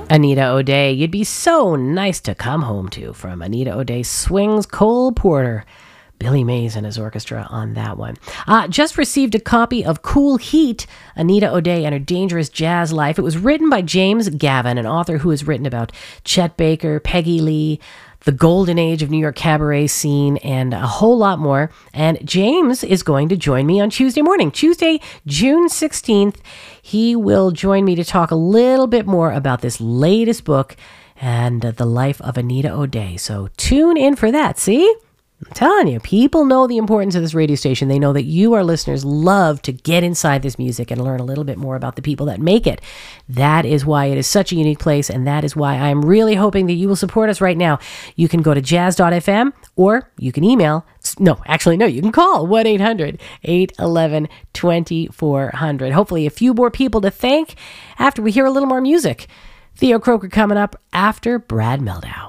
Anita O'Day, you'd be so nice to come home to, from Anita O'Day Swings, Cole Porter. Billy Mays and his orchestra on that one. Just received a copy of Cool Heat, Anita O'Day and Her Dangerous Jazz Life. It was written by James Gavin, an author who has written about Chet Baker, Peggy Lee, the golden age of New York cabaret scene, and a whole lot more. And James is going to join me on Tuesday morning, Tuesday, June 16th. He will join me to talk a little bit more about this latest book and the life of Anita O'Day. So tune in for that, see? I'm telling you, people know the importance of this radio station. They know that you, our listeners, love to get inside this music and learn a little bit more about the people that make it. That is why it is such a unique place, and that is why I'm really hoping that you will support us right now. You can go to jazz.fm, or you can email. You can call 1-800-811-2400. Hopefully a few more people to thank after we hear a little more music. Theo Croker coming up after Brad Meldau.